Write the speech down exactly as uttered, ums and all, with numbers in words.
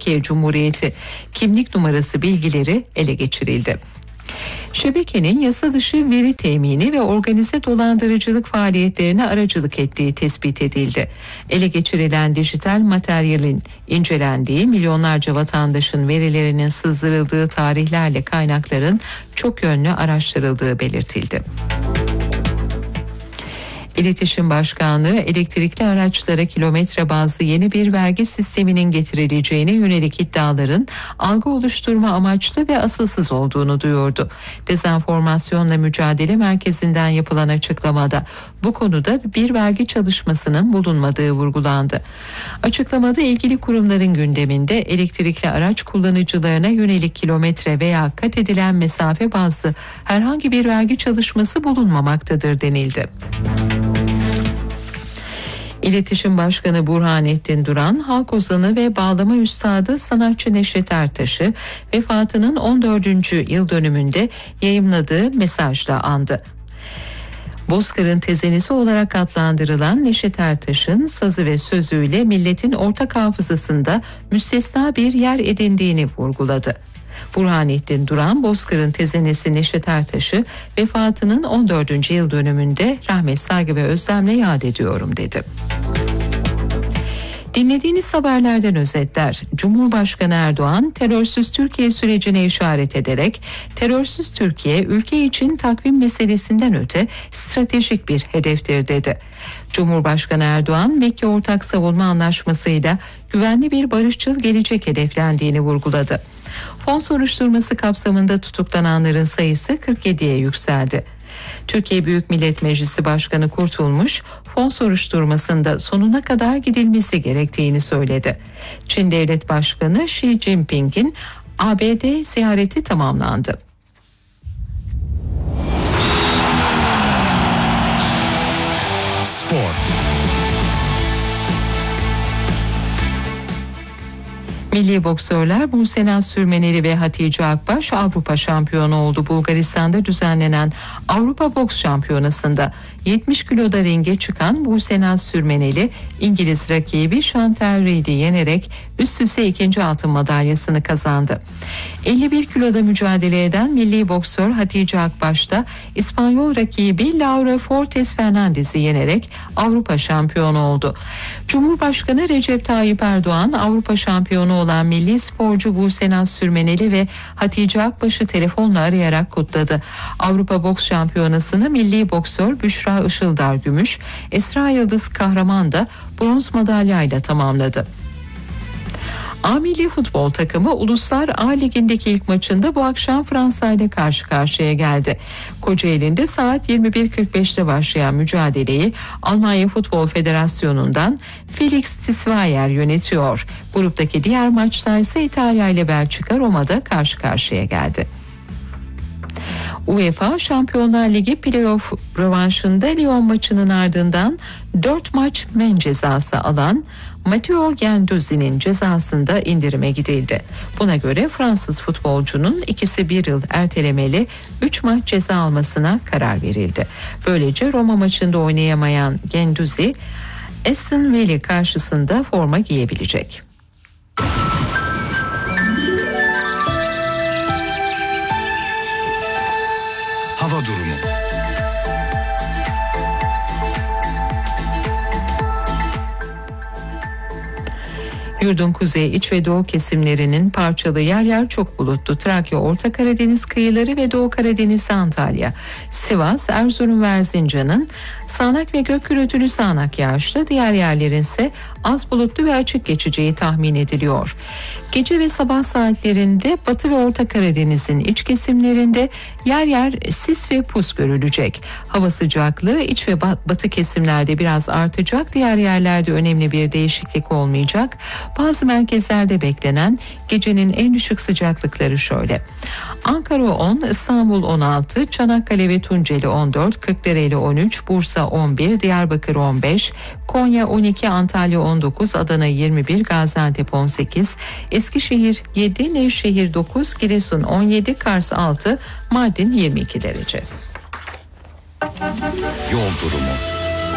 Türkiye Cumhuriyeti kimlik numarası bilgileri ele geçirildi. Şebekenin yasa dışı veri temini ve organize dolandırıcılık faaliyetlerine aracılık ettiği tespit edildi. Ele geçirilen dijital materyalin incelendiği, milyonlarca vatandaşın verilerinin sızdırıldığı tarihlerle kaynakların çok yönlü araştırıldığı belirtildi. İletişim Başkanlığı, elektrikli araçlara kilometre bazlı yeni bir vergi sisteminin getirileceğine yönelik iddiaların algı oluşturma amaçlı ve asılsız olduğunu duyurdu. Dezenformasyonla Mücadele Merkezi'nden yapılan açıklamada bu konuda bir vergi çalışmasının bulunmadığı vurgulandı. Açıklamada ilgili kurumların gündeminde elektrikli araç kullanıcılarına yönelik kilometre veya kat edilen mesafe bazlı herhangi bir vergi çalışması bulunmamaktadır denildi. İletişim Başkanı Burhanettin Duran, halk ozanı ve bağlama üstadı sanatçı Neşet Ertaş'ı vefatının on dördüncü yıl dönümünde yayımladığı mesajla andı. Bozkır'ın tezenesi olarak adlandırılan Neşet Ertaş'ın sazı ve sözüyle milletin ortak hafızasında müstesna bir yer edindiğini vurguladı. Burhanettin Duran, Bozkır'ın tezenesi Neşet Ertaş'ı vefatının on dördüncü yıl dönümünde rahmet, saygı ve özlemle yad ediyorum dedi. Dinlediğiniz haberlerden özetler. Cumhurbaşkanı Erdoğan terörsüz Türkiye sürecine işaret ederek terörsüz Türkiye ülke için takvim meselesinden öte stratejik bir hedeftir dedi. Cumhurbaşkanı Erdoğan, Mekke Ortak Savunma Anlaşması'yla güvenli bir barışçıl gelecek hedeflendiğini vurguladı. Fon soruşturması kapsamında tutuklananların sayısı kırk yediye yükseldi. Türkiye Büyük Millet Meclisi Başkanı Kurtulmuş, fon soruşturmasında sonuna kadar gidilmesi gerektiğini söyledi. Çin Devlet Başkanı Xi Jinping'in A B D ziyareti tamamlandı. Spor. Milli boksörler Buse Naz Sürmeneli ve Hatice Akbaş Avrupa şampiyonu oldu. Bulgaristan'da düzenlenen Avrupa Boks Şampiyonası'nda yetmiş kiloda ringe çıkan Buse Naz Sürmeneli, İngiliz rakibi Chantal Reid'i yenerek üst üste ikinci altın madalyasını kazandı. elli bir kiloda mücadele eden milli boksör Hatice Akbaş da İspanyol rakibi Laura Fortes Fernandez'i yenerek Avrupa şampiyonu oldu. Cumhurbaşkanı Recep Tayyip Erdoğan, Avrupa şampiyonu olan milli sporcu Buse Naz Sürmeneli ve Hatice Akbaş'ı telefonla arayarak kutladı. Avrupa Boks Şampiyonası'nı milli boksör Büşra Işıldar gümüş, Esra Yıldız Kahraman da bronz madalyayla tamamladı. A milli futbol takımı Uluslar A Ligi'ndeki ilk maçında bu akşam Fransa ile karşı karşıya geldi. Kocaeli'nde saat yirmi bir kırk beşte başlayan mücadeleyi Almanya Futbol Federasyonu'ndan Felix Tisvayer yönetiyor. Gruptaki diğer maçta ise İtalya ile Belçika Roma'da karşı karşıya geldi. UEFA Şampiyonlar Ligi playoff rövanşında Lyon maçının ardından dört maç men cezası alan Matteo Guendouzi'nin cezasında indirime gidildi. Buna göre Fransız futbolcunun ikisi bir yıl ertelemeli üç maç ceza almasına karar verildi. Böylece Roma maçında oynayamayan Guendouzi, Aston Villa karşısında forma giyebilecek. Hava durumu. Yurdun kuzey, iç ve doğu kesimlerinin parçalı, yer yer çok bulutlu Trakya, Orta Karadeniz kıyıları ve Doğu Karadeniz, Antalya, Sivas, Erzurum ve Erzincan'ın sağanak ve gök gürültülü sağanak yağışlı, diğer yerlerin ise az bulutlu ve açık geçeceği tahmin ediliyor. Gece ve sabah saatlerinde Batı ve Orta Karadeniz'in iç kesimlerinde yer yer sis ve pus görülecek. Hava sıcaklığı iç ve batı kesimlerde biraz artacak, diğer yerlerde önemli bir değişiklik olmayacak. Bazı merkezlerde beklenen gecenin en düşük sıcaklıkları şöyle: Ankara on, İstanbul on altı, Çanakkale ve Tunceli on dört, Kırklareli on üç, Bursa on bir, Diyarbakır on beş, Konya on iki, Antalya on dokuz, Adana yirmi bir, Gaziantep on sekiz, Eskişehir yedi, Nevşehir dokuz, Giresun on yedi, Kars altı, Mardin yirmi iki derece. Yol durumu.